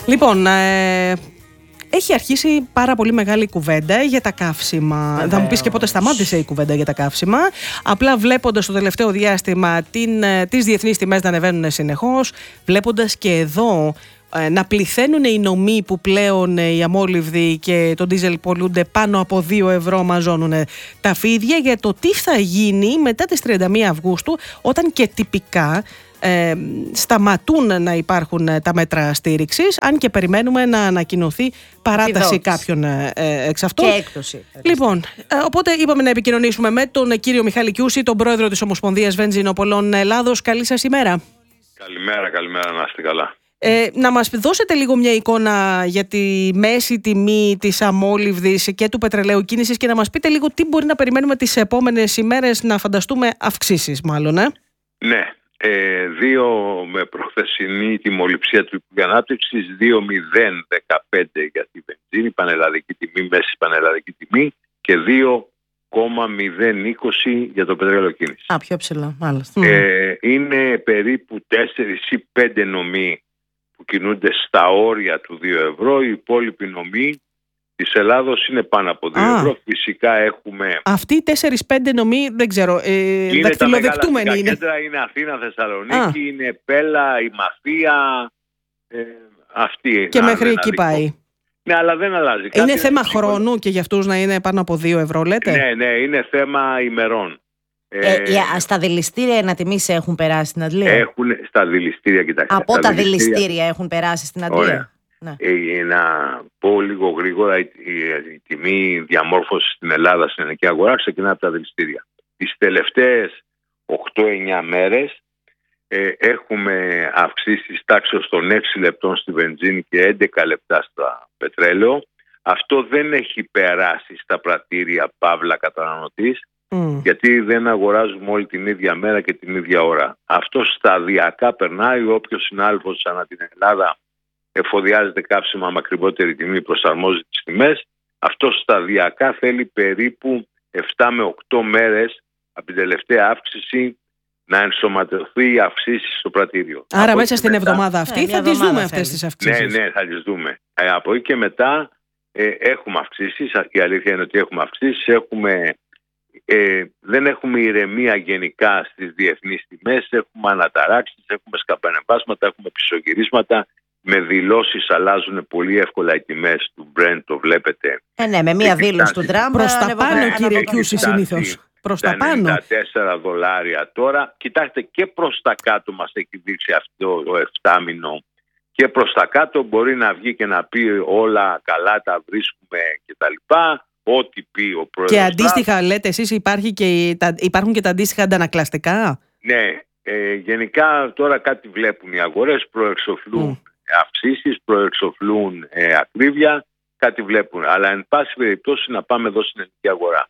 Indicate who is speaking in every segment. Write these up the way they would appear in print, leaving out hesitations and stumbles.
Speaker 1: Λοιπόν, έχει αρχίσει πάρα πολύ μεγάλη κουβέντα για τα καύσιμα. Θα μου πεις και πότε σταμάτησε η κουβέντα για τα καύσιμα. Απλά βλέποντας το τελευταίο διάστημα τις διεθνείς τιμές να ανεβαίνουν συνεχώς, βλέποντας και εδώ να πληθαίνουν οι νομοί που πλέον οι αμόλυβδοι και το ντίζελ πολλούνται πάνω από 2 ευρώ, μαζώνουν τα φίδια για το τι θα γίνει μετά τις 31 Αυγούστου, όταν και τυπικά σταματούν να υπάρχουν τα μέτρα στήριξης, αν και περιμένουμε να ανακοινωθεί παράταση κάποιων εξ αυτών.
Speaker 2: Και έκπτωση.
Speaker 1: Λοιπόν, οπότε είπαμε να επικοινωνήσουμε με τον κύριο Μιχάλη Κιούση, τον πρόεδρο της Ομοσπονδίας Βενζινοπολών Ελλάδος. Καλή σας ημέρα.
Speaker 3: Καλημέρα, να είστε καλά.
Speaker 1: Να μας δώσετε λίγο μια εικόνα για τη μέση τιμή της αμόλυβδης και του πετρελαίου κίνησης και να μας πείτε λίγο τι μπορεί να περιμένουμε τις επόμενες ημέρες, να φανταστούμε αυξήσεις μάλλον.
Speaker 3: Ναι, 2 με προχθεσινή τιμοληψία του Υπουργείου Ανάπτυξης, 2,015 για τη βενζίνη, πανελλαδική τιμή, μέση πανελλαδική τιμή, και 2,020 για το πετρέλαιο κίνησης.
Speaker 2: Πιο ψηλά, μάλιστα.
Speaker 3: Είναι περίπου 4 ή 5 νομοί που κινούνται στα όρια του 2 ευρώ. Οι υπόλοιποι νομοί της Ελλάδος είναι πάνω από 2 ευρώ. Φυσικά έχουμε...
Speaker 1: Αυτοί οι 4-5 νομοί, δεν ξέρω,
Speaker 3: δακτυλοδεικτούμενοι είναι. Είναι Αθήνα, Θεσσαλονίκη, είναι Πέλα, η Μαθία, αυτή.
Speaker 1: Και μέχρι εκεί πάει.
Speaker 3: Ναι, αλλά δεν αλλάζει.
Speaker 1: Είναι θέμα χρόνου και για αυτούς να είναι πάνω από 2 ευρώ, λέτε.
Speaker 3: Ναι, είναι θέμα ημερών.
Speaker 2: Στα δηληστήρια οι ανατιμήσεις έχουν περάσει στην αντλία.
Speaker 3: Έχουν στα δηληστήρια, κοιτάξτε.
Speaker 2: Από τα δηληστήρια έχουν περάσει στην αντλία.
Speaker 3: Ναι. Να πω λίγο γρήγορα, η τιμή διαμόρφωση στην Ελλάδα στην ελληνική αγορά ξεκινά από τα δηληστήρια. Τις τελευταίες 8-9 μέρες έχουμε αυξήσεις τάξεως των 6 λεπτών στη βενζίνη και 11 λεπτά στο πετρέλαιο. Αυτό δεν έχει περάσει στα πρατήρια παύλα καταναλωτής, γιατί δεν αγοράζουμε όλη την ίδια μέρα και την ίδια ώρα. Αυτό σταδιακά περνάει. Όποιος συνάδελφος ανά την Ελλάδα εφοδιάζεται καύσιμα με ακριβότερη τιμή, προσαρμόζει τις τιμές. Αυτό σταδιακά θέλει περίπου 7 με 8 μέρες από την τελευταία αύξηση να ενσωματωθεί η αυξήση στο πρατήριο.
Speaker 1: Άρα από μέσα στην εβδομάδα αυτή θα τις δούμε αυτές τις αυξήσεις.
Speaker 3: Ναι, θα τις δούμε. Από εκεί και μετά έχουμε αυξήσεις. Η αλήθεια είναι ότι έχουμε αυξήσεις. Δεν έχουμε ηρεμία γενικά στις διεθνείς τιμές. Έχουμε αναταράξεις, έχουμε σκαμπανεβάσματα, έχουμε πισωγυρίσματα. Με δηλώσεις αλλάζουν πολύ εύκολα οι τιμές του Brent, το βλέπετε.
Speaker 2: Ναι, με μία δήλωση του Τραμπ.
Speaker 1: Προς τα πάνω, κύριε Κιούση, συνήθως. Προς τα πάνω.
Speaker 3: $94 τώρα. Κοιτάξτε, και προς τα κάτω μας έχει δείξει αυτό το 7μηνο. Και προς τα κάτω μπορεί να βγει και να πει όλα καλά, τα βρίσκουμε κτλ. Ό,τι πει ο πρόεδρος.
Speaker 1: Και αντίστοιχα, λέτε εσείς, υπάρχουν και τα αντίστοιχα αντανακλαστικά.
Speaker 3: Ναι, γενικά τώρα κάτι βλέπουν οι αγορές, προεξοφλούν αυξήσεις, προεξοφλούν ακρίβεια, κάτι βλέπουν. Αλλά εν πάση περιπτώσει να πάμε εδώ στην ελληνική αγορά.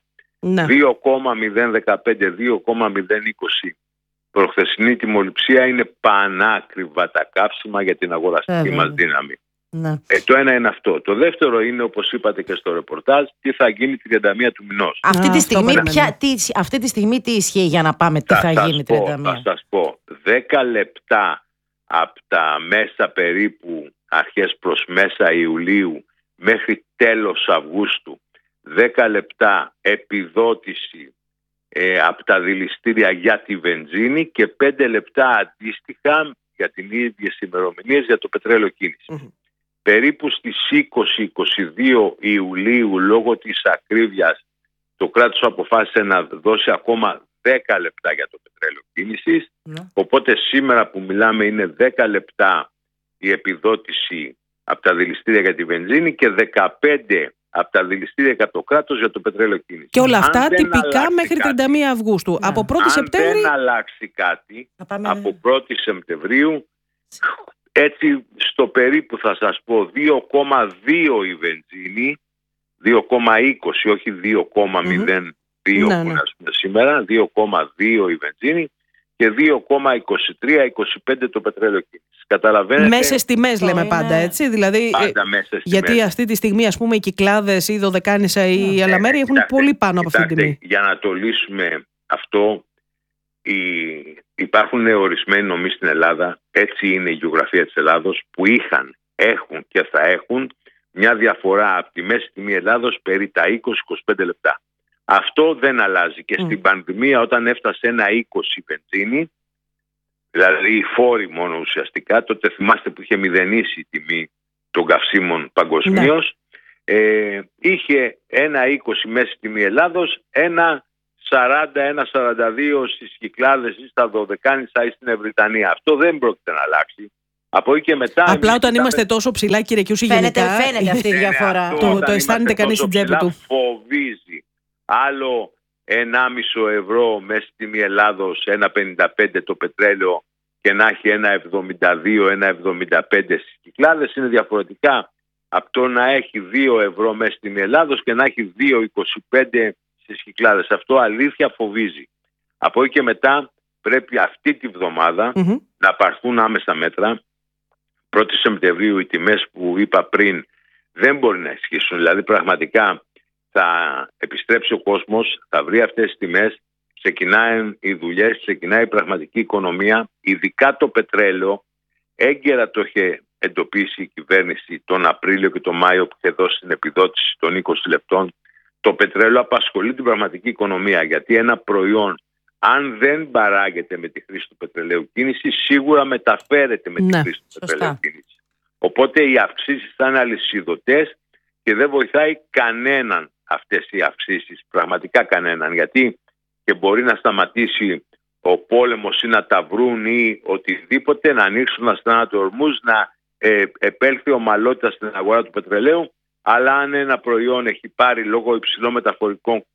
Speaker 3: 2,015, 2,020 προχθεσινή τιμοληψία είναι πανάκριβα τα καύσιμα για την αγοραστική μας δύναμη.
Speaker 2: Ναι.
Speaker 3: Το ένα είναι αυτό. Το δεύτερο είναι, όπως είπατε και στο ρεπορτάζ, τι θα γίνει 31 του μηνός.
Speaker 2: Αυτή τη στιγμή τι ισχύει για να πάμε, τι θα γίνει 31.
Speaker 3: Θα σας πω, 10 λεπτά από τα μέσα περίπου αρχές προς μέσα Ιουλίου μέχρι τέλος Αυγούστου, 10 λεπτά επιδότηση από τα δηληστήρια για τη βενζίνη και 5 λεπτά αντίστοιχα για την ίδιες ημερομηνίες για το πετρέλαιο κίνηση. Περίπου στις 20-22 Ιουλίου, λόγω της ακρίβειας, το κράτος αποφάσισε να δώσει ακόμα 10 λεπτά για το πετρέλαιο κίνησης. Οπότε σήμερα που μιλάμε είναι 10 λεπτά η επιδότηση από τα δηληστήρια για τη βενζίνη και 15 από τα δηληστήρια για το κράτος για το πετρέλαιο κίνησης.
Speaker 1: Και όλα αυτά τυπικά μέχρι 31 Αυγούστου. Από 1η Σεπτέμβρη.
Speaker 3: Αν δεν αλλάξει κάτι, από 1η Σεπτεμβρίου, έτσι στο περίπου θα σας πω 2,2 η βενζίνη, 2,20 όχι 2,02 που είναι σήμερα, 2,2 η βενζίνη και 2,23-25 το πετρέλαιο κίνησης. Καταλαβαίνετε.
Speaker 1: Μέσες τιμές λέμε πάντα, έτσι. Δηλαδή,
Speaker 3: πάντα μέσες τιμές.
Speaker 1: Γιατί αυτή τη στιγμή, ας πούμε, οι Κυκλάδες, η Δωδεκάνησα ή η Αλαμέρη έχουν πολύ πάνω από αυτή την τιμή.
Speaker 3: Για να το λύσουμε αυτό, υπάρχουν ορισμένοι νομοί στην Ελλάδα, έτσι είναι η γεωγραφία της Ελλάδος, που είχαν έχουν και θα έχουν μια διαφορά από τη μέση τιμή Ελλάδος περί τα 20-25 λεπτά. Αυτό δεν αλλάζει και στην πανδημία, όταν έφτασε ένα 20 βενζίνη, δηλαδή οι φόροι μόνο ουσιαστικά, τότε θυμάστε που είχε μηδενίσει η τιμή των καυσίμων παγκοσμίως, είχε ένα 20 μέση τιμή Ελλάδος, ένα 40, ένα 42 στις Κυκλάδες ή στα Δωδεκάνησα ή στην Ευρυτανία. Αυτό δεν πρόκειται να αλλάξει. Από εκεί και μετά.
Speaker 1: Απλά όταν είμαστε τόσο ψηλά, κύριε Κιούση, γενικά.
Speaker 2: Φαίνεται αυτή η διαφορά.
Speaker 1: Το αισθάνεται κανείς στην τσέπη του.
Speaker 3: Φοβίζει. Άλλο 1,5 ευρώ μέση τιμή Ελλάδος, 1,55 το πετρέλαιο και να έχει 1,72, 1,75 στις Κυκλάδες είναι διαφορετικά από το να έχει 2 ευρώ μέση τιμή Ελλάδος και να έχει 2,25 στις Κυκλάδες. Αυτό αλήθεια φοβίζει. Από εκεί και μετά πρέπει αυτή τη βδομάδα να πάρθουν άμεσα μέτρα. 1η Σεπτεμβρίου οι τιμές που είπα πριν δεν μπορεί να ισχύσουν. Δηλαδή πραγματικά θα επιστρέψει ο κόσμος, θα βρει αυτές τις τιμές, ξεκινάνε οι δουλειές, ξεκινάει η πραγματική οικονομία, ειδικά το πετρέλαιο. Έγκαιρα το είχε εντοπίσει η κυβέρνηση τον Απρίλιο και τον Μάιο που είχε δώσει την επιδότηση των 20 λεπτών. Το πετρέλαιο απασχολεί την πραγματική οικονομία, γιατί ένα προϊόν, αν δεν παράγεται με τη χρήση του πετρελαίου κίνηση, σίγουρα μεταφέρεται με τη χρήση του πετρελαίου κίνηση. Οπότε οι αυξήσεις θα είναι αλυσιδωτές και δεν βοηθάει κανέναν αυτές οι αυξήσεις, πραγματικά κανέναν, γιατί και μπορεί να σταματήσει ο πόλεμος ή να τα βρουν ή οτιδήποτε, να ανοίξουν αστρανά του Ορμούζ, να επέλθει ομαλότητα στην αγορά του πετρελαίου, αλλά αν ένα προϊόν έχει πάρει λόγω υψηλών μεταφορικών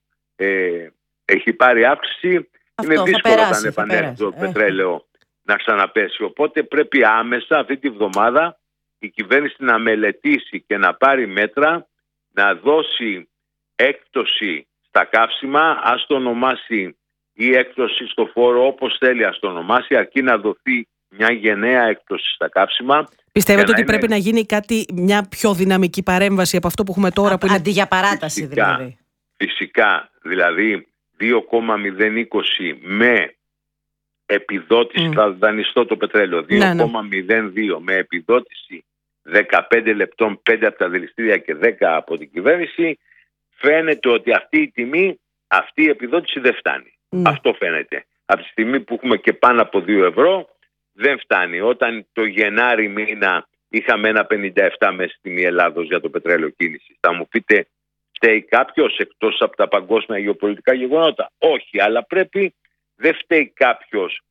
Speaker 3: έχει πάρει αύξηση, είναι δύσκολο όταν επανέλθει το πετρέλαιο να ξαναπέσει. Οπότε πρέπει άμεσα αυτή τη βδομάδα η κυβέρνηση να μελετήσει και να πάρει μέτρα, να δώσει έκπτωση στα καύσιμα, ας το ονομάσει ή έκπτωση στο φόρο όπως θέλει, ας το ονομάσει, αρκεί να δοθεί μια γενναία έκπτωση στα καύσιμα.
Speaker 1: Πιστεύετε ότι πρέπει να γίνει μια πιο δυναμική παρέμβαση από αυτό που έχουμε τώρα?
Speaker 2: Αντί για παράταση δηλαδή.
Speaker 3: Φυσικά, δηλαδή 2,020 με επιδότηση, θα δανειστώ το πετρέλαιο, 2,02 με επιδότηση 15 λεπτών, 5 από τα δηληστήρια και 10 από την κυβέρνηση, φαίνεται ότι αυτή η τιμή, αυτή η επιδότηση δεν φτάνει. Αυτό φαίνεται. Από τη στιγμή που έχουμε και πάνω από 2 ευρώ, δεν φτάνει. Όταν το Γενάρη μήνα είχαμε ένα 57 μέση τιμή Ελλάδος για το πετρέλαιο κίνηση, θα μου πείτε, φταίει κάποιος εκτός από τα παγκόσμια γεωπολιτικά γεγονότα? Όχι, αλλά δεν φταίει κάποιος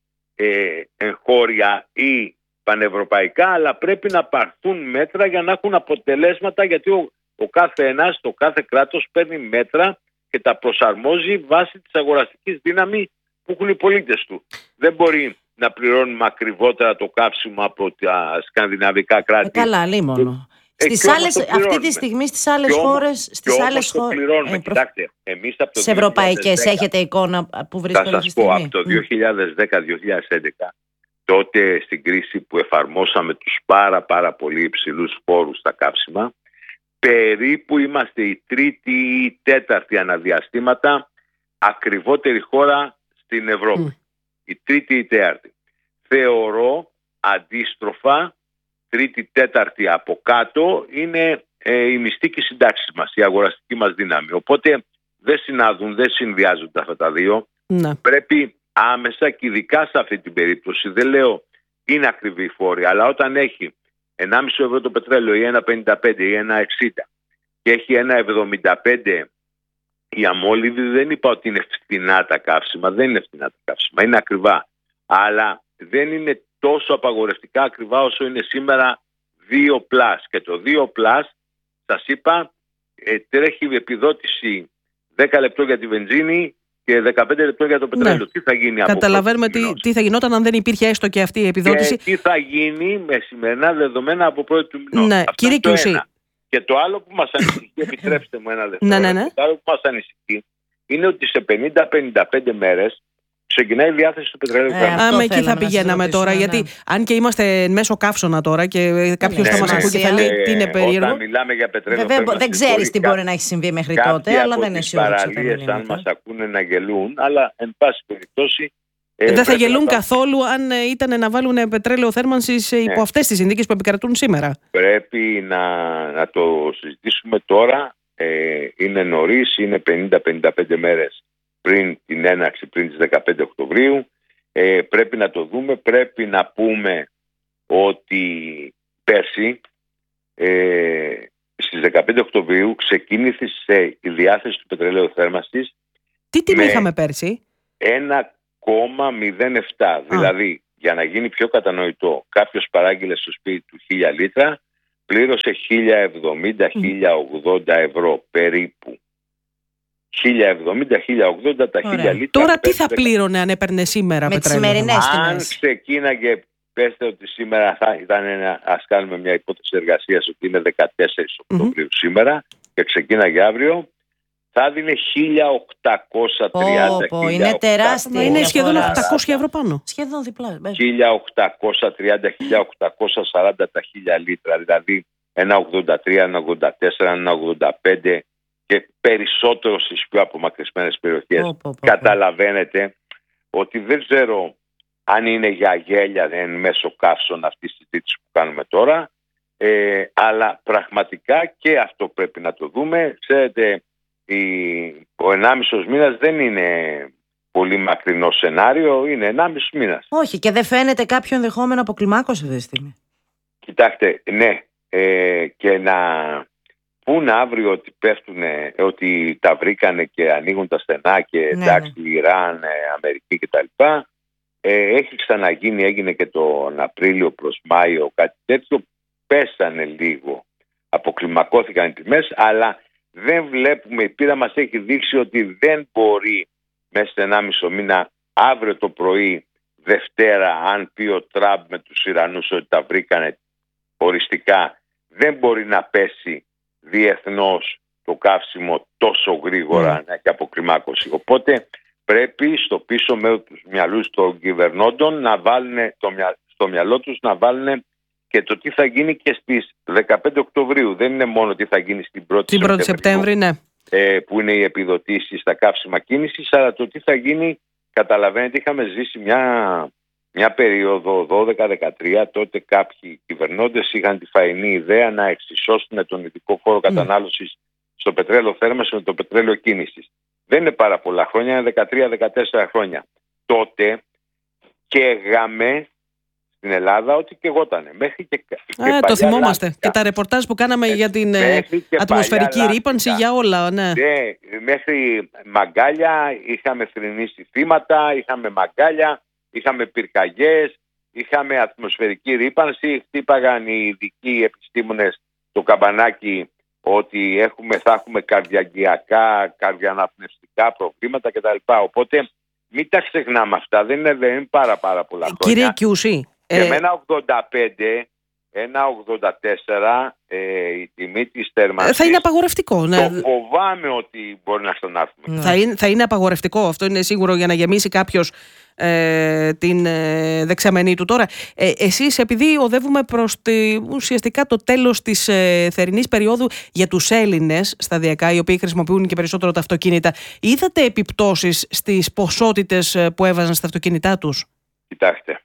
Speaker 3: εγχώρια ή πανευρωπαϊκά, αλλά πρέπει να πάρθουν μέτρα για να έχουν αποτελέσματα, γιατί ο κάθε ένας, το κάθε κράτος παίρνει μέτρα και τα προσαρμόζει βάσει της αγοραστικής δύναμης που έχουν οι πολίτες του. Δεν μπορεί να πληρώνουμε ακριβότερα το καύσιμο από τα σκανδιναβικά κράτη.
Speaker 2: Καλά, λίμωνο. Αυτή τη στιγμή στις άλλες χώρες.
Speaker 3: Στις άλλες χώρες. Πληρώνουμε. Κοιτάξτε, εμείς από το 2010,
Speaker 2: ευρωπαϊκές έχετε εικόνα που βρίσκονται αυτή τη στιγμή?
Speaker 3: Θα σας πω, από το 2010-2011, τότε στην κρίση που εφαρμόσαμε τους πάρα πολύ υψηλούς φόρους στα καύσιμα, περίπου είμαστε η τρίτη ή τέταρτη αναδιαστήματα ακριβότερη χώρα στην Ευρώπη. Η τρίτη ή τέταρτη. Θεωρώ αντίστροφα, τρίτη, τέταρτη από κάτω είναι η μυστική συντάξη μας, η αγοραστική μας δύναμη. Οπότε δεν συνάδουν, δεν συνδυάζονται αυτά τα δύο. Πρέπει άμεσα και ειδικά σε αυτή την περίπτωση, δεν λέω είναι ακριβή η φόρη, αλλά όταν έχει 1,5 ευρώ το πετρέλαιο ή 1,55 ή 1,60 και έχει 1,75 η αμόλυβη, δεν είπα ότι είναι φθηνά τα καύσιμα, δεν είναι φθηνά τα καύσιμα, είναι ακριβά. Αλλά δεν είναι τόσο απαγορευτικά ακριβά όσο είναι σήμερα 2+. Και το 2+, σας είπα, τρέχει επιδότηση 10 λεπτό για τη βενζίνη και 15 λεπτό για το πετρέλαιο. Τι θα γίνει από
Speaker 1: Καταλαβαίνουμε τι θα γινόταν αν δεν υπήρχε έστω και αυτή η επιδότηση.
Speaker 3: Και τι θα γίνει με σημερινά δεδομένα από πρώτη του μηνός.
Speaker 1: Ναι. Κύριε Κιούση.
Speaker 3: Και το άλλο που μας ανησυχεί, επιτρέψτε μου ένα δευτερόλεπτο, το άλλο που μας ανησυχεί είναι ότι σε 50-55 μέρες ξεκινάει η διάθεση του πετρελαίου.
Speaker 1: Εκεί θα πηγαίναμε τώρα, γιατί αν και είμαστε μέσω καύσωνα τώρα και κάποιος θα μας ακούει και θα λέει τι είναι περίεργο.
Speaker 3: Όταν μιλάμε για πετρέλαιο,
Speaker 2: δεν ξέρεις τι μπορεί να έχει συμβεί μέχρι τότε, αλλά δεν είναι αισιόδοξο.
Speaker 3: Κάποιοι από τις παραλίες, αν μας ακούνε, να γελούν, αλλά εν πάση περιπτώσει
Speaker 1: Δεν θα γελούν καθόλου αν ήταν να βάλουν πετρέλαιο θέρμανσης υπό αυτές τις συνθήκες που επικρατούν σήμερα.
Speaker 3: Πρέπει να το συζητήσουμε τώρα. Είναι νωρίς, είναι 50-55 μέρες πριν την έναρξη, πριν τις 15 Οκτωβρίου. Πρέπει να το δούμε. Πρέπει να πούμε ότι πέρσι στις 15 Οκτωβρίου ξεκίνησε η διάθεση του πετρελαίου θέρμανσης.
Speaker 1: Τι τιμή είχαμε πέρσι?
Speaker 3: 1,07. Δηλαδή, για να γίνει πιο κατανοητό, κάποιος παράγγειλε στο σπίτι του 1000 λίτρα, πλήρωσε 1.070-1.080 ευρώ περίπου. 1.070-1.080 τα 1.000 λίτρα.
Speaker 1: Τώρα τι θα πλήρωνε αν έπαιρνε σήμερα πετρέλαιο?
Speaker 2: Με τις σημερινές τιμές.
Speaker 3: Αν ξεκίναγε, πέστε ότι σήμερα θα ήταν ας κάνουμε μια υπόθεση εργασίας ότι είναι 14 Οκτωβρίου σήμερα και ξεκίναγε αύριο, θα δίνει 1.830.
Speaker 2: Είναι τεράστια.
Speaker 1: Είναι σχεδόν 800 ευρώ πάνω.
Speaker 2: Σχεδόν διπλά.
Speaker 3: 1.830-1.840 τα 1.000 λίτρα. Δηλαδή 1.83, 1.84, 1.85 και περισσότερο στις πιο απομακρυσμένες περιοχές. Καταλαβαίνετε ότι δεν ξέρω αν είναι για γέλια εν μέσω καύσων αυτή τη συζήτηση που κάνουμε τώρα, αλλά πραγματικά και αυτό πρέπει να το δούμε. Ξέρετε, ο 1,5 μήνας δεν είναι πολύ μακρινό σενάριο, είναι 1,5 μήνας.
Speaker 2: Όχι, και δεν φαίνεται κάποιο ενδεχόμενο αποκλιμάκωση αυτή τη στιγμή.
Speaker 3: Κοιτάξτε, ναι, και να πούν αύριο ότι πέφτουνε, ότι τα βρήκανε και ανοίγουν τα στενά και εντάξει, Ιράν, Αμερική κτλ. Έχει ξαναγίνει, έγινε και τον Απρίλιο προς Μάιο κάτι τέτοιο, πέσανε λίγο, αποκλιμακώθηκαν οι τιμές, αλλά δεν βλέπουμε, η πείρα μας έχει δείξει ότι δεν μπορεί μέσα σε 1,5 μήνα, αύριο το πρωί, Δευτέρα, αν πει ο Τραμπ με τους Ιρανούς ότι τα βρήκανε οριστικά, δεν μπορεί να πέσει διεθνώς το καύσιμο τόσο γρήγορα να έχει αποκλιμάκωση. Οπότε πρέπει στο πίσω μέρος του μυαλούς των κυβερνώντων να βάλουν στο μυαλό τους να βάλουν και το τι θα γίνει και στις 15 Οκτωβρίου. Δεν είναι μόνο τι θα γίνει στην 1η
Speaker 1: Σεπτέμβρη, ναι.
Speaker 3: Που είναι οι επιδοτήσεις στα καύσιμα κίνησης, αλλά το τι θα γίνει, καταλαβαίνετε, είχαμε ζήσει μια περίοδο 12-13, τότε κάποιοι κυβερνώντες είχαν τη φαϊνή ιδέα να εξισώσουν τον ειδικό φόρο κατανάλωσης στο πετρέλαιο θέρμανσης με το πετρέλαιο κίνησης. Δεν είναι πάρα πολλά χρόνια, είναι 13-14 χρόνια. Τότε καίγαμε στην Ελλάδα ό,τι καιγότανε. Μέχρι και
Speaker 1: το θυμόμαστε. Και τα ρεπορτάζ που κάναμε για την ατμοσφαιρική ρύπανση, για όλα. Ναι.
Speaker 3: Μέχρι μαγκάλια είχαμε θρηνήσει θύματα, είχαμε μαγκάλια, είχαμε πυρκαγιές, είχαμε ατμοσφαιρική ρύπανση, χτύπαγαν οι ειδικοί επιστήμονες το καμπανάκι ότι θα έχουμε καρδιαγγειακά, καρδιαναπνευστικά προβλήματα κτλ. Οπότε μην τα ξεχνάμε αυτά, δεν είναι πάρα πολλά χρόνια.
Speaker 1: Κύριε Κιούση,
Speaker 3: και με 1,85, 1,84 η τιμή της θέρμανσης
Speaker 1: θα είναι απαγορευτικό. Ναι.
Speaker 3: Το φοβάμαι ότι μπορεί να στενάρθουμε.
Speaker 1: Θα είναι απαγορευτικό, αυτό είναι σίγουρο, για να γεμίσει κάποιος την δεξαμενή του. Τώρα, εσείς, επειδή οδεύουμε προς ουσιαστικά το τέλος της θερινής περίοδου για τους Έλληνες σταδιακά, οι οποίοι χρησιμοποιούν και περισσότερο τα αυτοκίνητα, είδατε επιπτώσεις στις ποσότητες που έβαζαν στα αυτοκίνητά τους?
Speaker 3: Κοιτάξτε,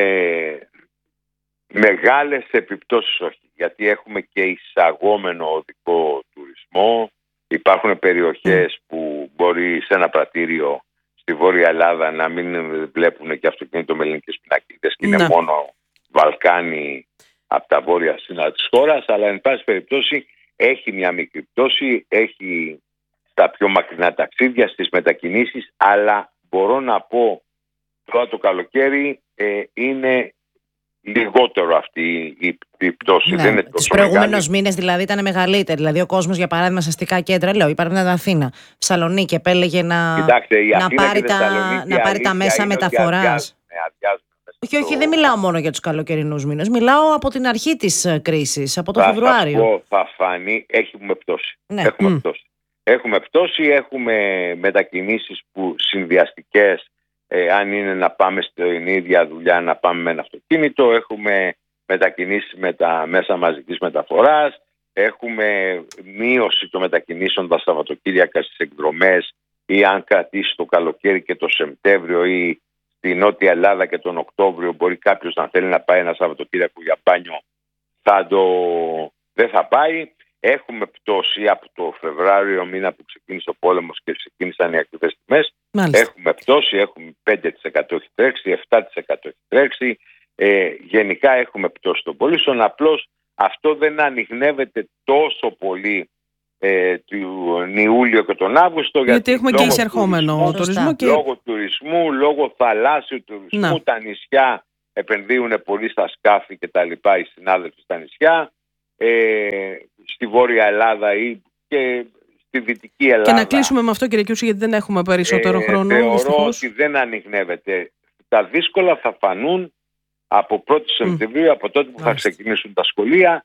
Speaker 3: μεγάλες επιπτώσεις όχι, γιατί έχουμε και εισαγόμενο οδικό τουρισμό. Υπάρχουν περιοχές που μπορεί σε ένα πρατήριο στη Βόρεια Ελλάδα να μην βλέπουν και αυτοκίνητο με ελληνικές πινακίδες και είναι μόνο Βαλκάνι από τα βόρεια σύνορα της χώρας, αλλά εν πάση περιπτώσει έχει μια μικρή πτώση, έχει στα πιο μακρινά ταξίδια, στις μετακινήσεις, αλλά μπορώ να πω τώρα το καλοκαίρι είναι λιγότερο αυτή η πτώση.
Speaker 2: Ναι,
Speaker 3: δεν
Speaker 2: τους προηγούμενους μήνες δηλαδή ήταν μεγαλύτερη. Δηλαδή ο κόσμος, για παράδειγμα, σε αστικά κέντρα, λέω, παράδειγμα την Αθήνα, Θεσσαλονίκη, επέλεγε να πάρει τα μέσα μεταφοράς. Όχι, δεν μιλάω μόνο για τους καλοκαιρινούς μήνες. Μιλάω από την αρχή της κρίσης, από το Φεβρουάριο.
Speaker 3: Θα φανεί, έχουμε πτώση.
Speaker 2: Ναι.
Speaker 3: Έχουμε πτώση, έχουμε μετακινήσεις που συνδυαστικές, αν είναι να πάμε στην ίδια δουλειά, να πάμε με ένα αυτοκίνητο, έχουμε μετακινήσεις με τα μέσα μαζικής μεταφοράς, έχουμε μείωση των μετακινήσεων τα Σαββατοκύριακα στις εκδρομές ή αν κρατήσει το καλοκαίρι και το Σεπτέμβριο ή στη Νότια Ελλάδα και τον Οκτώβριο μπορεί κάποιος να θέλει να πάει ένα Σαββατοκύριακο για μπάνιο, δεν θα πάει. Έχουμε πτώση από το Φεβράριο μήνα που ξεκίνησε ο πόλεμος και ξεκίνησαν οι ακριβές τιμές. Έχουμε πτώση, έχουμε 5% έχει τρέξει, 7% έχει τρέξει. Γενικά έχουμε πτώση των πωλήσεων. Απλώς αυτό δεν ανιχνεύεται τόσο πολύ τον Ιούλιο και τον Αύγουστο,
Speaker 1: γιατί έχουμε και εισερχόμενο τουρισμό.
Speaker 3: Λόγω τουρισμού, λόγω θαλάσσιου τουρισμού, τα νησιά επενδύουν πολύ στα σκάφη και τα λοιπά, οι συνάδελφοι στα νησιά, στη Βόρεια Ελλάδα ή και στη Δυτική Ελλάδα.
Speaker 1: Και να κλείσουμε με αυτό, κύριε Κιούση, γιατί δεν έχουμε περισσότερο χρόνο.
Speaker 3: Θεωρώ ότι δεν ανιχνεύεται. Τα δύσκολα θα φανούν από 1η Σεπτεμβρίου, από τότε που θα ξεκινήσουν τα σχολεία.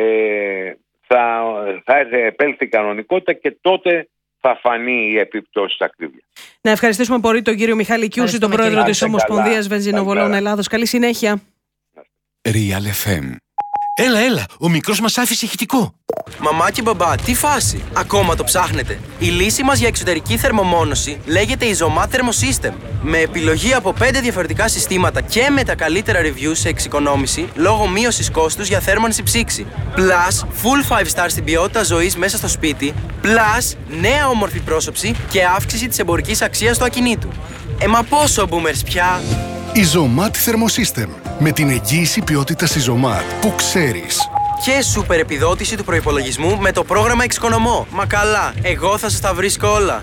Speaker 3: Θα επέλθει η κανονικότητα και τότε θα φανεί η επίπτωση της ακρίβειας.
Speaker 1: Να ευχαριστήσουμε πολύ τον κύριο Μιχάλη Κιούση, τον πρόεδρο της Ομοσπονδίας Βενζινοβολών Ελλάδος. Καλή συνέχεια.
Speaker 4: Real FM. Έλα, ο μικρός μας άφησε ηχητικό.
Speaker 5: Μαμά και μπαμπά, τι φάση, ακόμα το ψάχνετε? Η λύση μας για εξωτερική θερμομόνωση λέγεται Isomat Thermosystem. Με επιλογή από 5 διαφορετικά συστήματα και με τα καλύτερα reviews σε εξοικονόμηση λόγω μείωσης κόστους για θέρμανση ψήξη. Plus, full 5 star στην ποιότητα ζωής μέσα στο σπίτι. Plus, νέα όμορφη πρόσωψη και αύξηση της εμπορικής αξίας του ακινήτου. Μα πόσο boomers πια!
Speaker 4: Isomat Thermosystem. Με την εγγύηση ποιότητας Isomat που ξέρεις.
Speaker 5: Και σούπερ επιδότηση του προϋπολογισμού με το πρόγραμμα Εξοικονομώ. Μα καλά, εγώ θα σας τα βρίσκω όλα.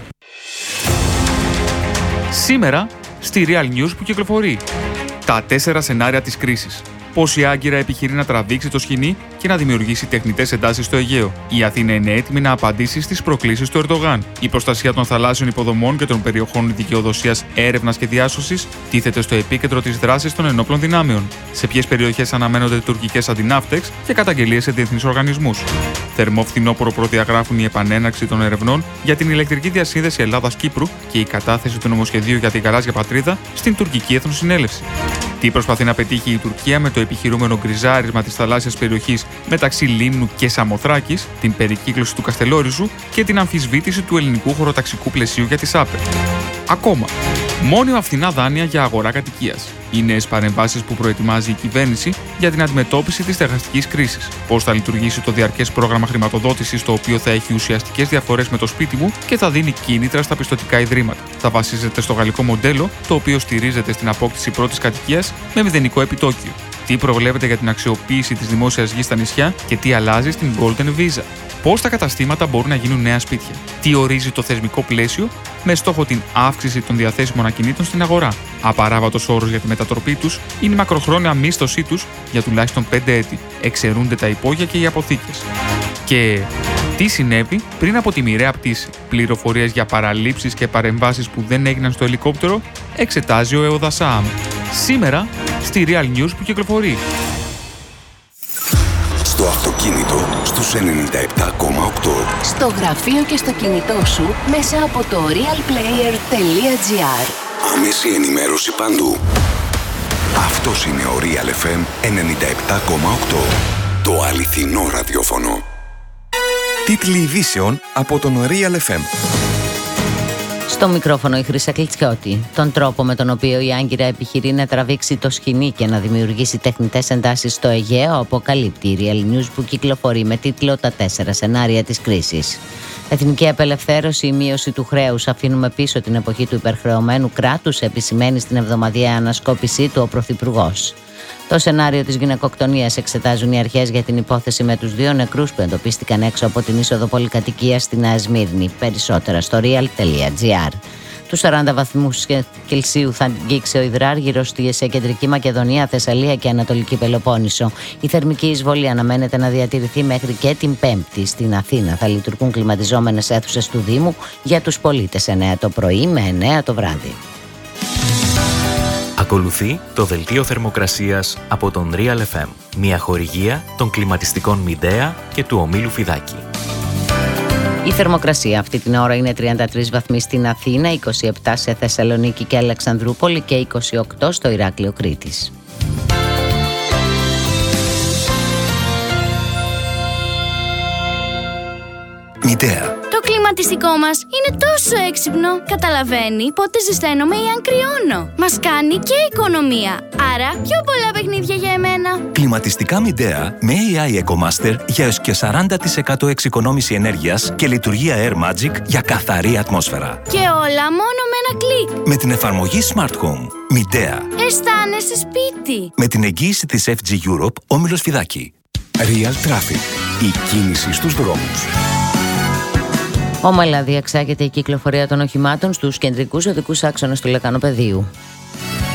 Speaker 6: Σήμερα, στη Real News που κυκλοφορεί. Τα 4 σενάρια της κρίσης. Πώς η Άγκυρα επιχειρεί να τραβήξει το σκηνή και να δημιουργήσει τεχνητές εντάσεις στο Αιγαίο. Η Αθήνα είναι έτοιμη να απαντήσει στις προκλήσεις του Ερντογάν. Η προστασία των θαλάσσιων υποδομών και των περιοχών δικαιοδοσίας, έρευνας και διάσωσης τίθεται στο επίκεντρο της δράσης των ενόπλων δυνάμεων. Σε ποιες περιοχές αναμένονται τουρκικές αντιναύτεξ και καταγγελίες σε διεθνείς οργανισμούς. Θερμό φθινόπωρο προδιαγράφουν η επανέναρξη των ερευνών για την ηλεκτρική διασύνδεση Ελλάδας-Κύπρου και η κατάθεση του νομοσχεδίου για την γαλάζια πατρίδα στην τουρκική Εθνοσυνέλευση. Τι προσπαθεί να πετύχει η Τουρκία με το επιχειρούμενο γκριζάρισμα της θαλάσσιας περιοχής μεταξύ Λίμνου και Σαμοθράκης, την περικύκλωση του Καστελόριζου και την αμφισβήτηση του ελληνικού χωροταξικού πλαισίου για τις ΑΠΕ. Ακόμα, μόνιμα φθηνά δάνεια για αγορά κατοικίας. Οι νέες παρεμβάσεις που προετοιμάζει η κυβέρνηση για την αντιμετώπιση της στεγαστικής κρίσης. Πώς θα λειτουργήσει το διαρκές πρόγραμμα χρηματοδότησης, το οποίο θα έχει ουσιαστικές διαφορές με το σπίτι μου και θα δίνει κίνητρα στα πιστωτικά ιδρύματα. Θα βασίζεται στο γαλλικό μοντέλο, το οποίο στηρίζεται στην απόκτηση πρώτης κατοικίας με μηδενικό επιτόκιο. Τι προβλέπεται για την αξιοποίηση της δημόσιας γης στα νησιά και τι αλλάζει στην Golden Visa. Πώς τα καταστήματα μπορούν να γίνουν νέα σπίτια. Τι ορίζει το θεσμικό πλαίσιο με στόχο την αύξηση των διαθέσιμων ακινήτων στην αγορά. Απαράβατος όρος για τη μετατροπή τους είναι η μακροχρόνια μίσθωσή τους για τουλάχιστον 5 έτη. Εξαιρούνται τα υπόγεια και οι αποθήκες. Και τι συνέβη πριν από τη μοιραία πτήση. Πληροφορίες για παραλήψεις και παρεμβάσεις που δεν έγιναν στο ελικόπτερο εξετάζει ο ΕΟΔΑΣΑΑΜ. Σήμερα στη Real News που κυκλοφορεί.
Speaker 4: Στο αυτοκίνητο στους 97,8.
Speaker 7: Στο γραφείο και στο κινητό σου μέσα από το realplayer.gr.
Speaker 4: Άμεση ενημέρωση παντού. Αυτός είναι ο Real FM 97,8. Το αληθινό ραδιόφωνο. Τίτλοι ειδήσεων από τον Real FM.
Speaker 2: Στο μικρόφωνο η Χρύσα Κλιτσιώτη. Τον τρόπο με τον οποίο η Άγκυρα επιχειρεί να τραβήξει το σκηνή και να δημιουργήσει τεχνητές εντάσεις στο Αιγαίο αποκαλύπτει η Real News που κυκλοφορεί με τίτλο «Τα 4 σενάρια της κρίσης». Εθνική απελευθέρωση, η μείωση του χρέους, αφήνουμε πίσω την εποχή του υπερχρεωμένου κράτους, επισημαίνει στην εβδομαδιαία ανασκόπησή του ο Πρωθυπουργός. Το σενάριο της γυναικοκτονίας εξετάζουν οι αρχές για την υπόθεση με τους 2 νεκρούς που εντοπίστηκαν έξω από την είσοδο πολυκατοικίας στην Νέα Σμύρνη. Περισσότερα στο real.gr. Τους 40 βαθμούς Κελσίου θα αγγίξει ο υδράργυρος σε Κεντρική Μακεδονία, Θεσσαλία και Ανατολική Πελοπόννησο. Η θερμική εισβολή αναμένεται να διατηρηθεί μέχρι και την Πέμπτη. Στην Αθήνα θα λειτουργούν κλιματιζόμενες αίθουσες του Δήμου για τους πολίτες 9 το πρωί με 9 το βράδυ.
Speaker 8: Ακολουθεί το δελτίο θερμοκρασίας από τον Real FM, μια χορηγία των κλιματιστικών Μιντέα και του ομίλου Φιδάκη.
Speaker 2: Η θερμοκρασία αυτή την ώρα είναι 33 βαθμοί στην Αθήνα, 27 σε Θεσσαλονίκη και Αλεξανδρούπολη και 28 στο Ηράκλειο Κρήτης.
Speaker 4: Μιντέα.
Speaker 7: Το κλίμα
Speaker 9: κλιματιστικό μας είναι τόσο έξυπνο. Καταλαβαίνει πότε ζεσταίνομαι ή αν κρυώνω. Μας κάνει και οικονομία. Άρα πιο πολλά παιχνίδια για εμένα.
Speaker 10: Κλιματιστικά Midea με AI EcoMaster για έως και 40% εξοικονόμηση ενέργειας και λειτουργία Air Magic για καθαρή ατμόσφαιρα.
Speaker 9: Και όλα μόνο με ένα κλικ.
Speaker 10: Με την εφαρμογή Smart Home. Midea.
Speaker 9: Αισθάνεσαι σπίτι.
Speaker 10: Με την εγγύηση της FG Europe, Όμιλος Φιδάκη.
Speaker 4: Real Traffic. Η κίνηση στους δρόμους.
Speaker 2: Όμαλα διεξάγεται η κυκλοφορία των οχημάτων στους κεντρικούς οδικούς άξονες του Λεκανοπεδίου.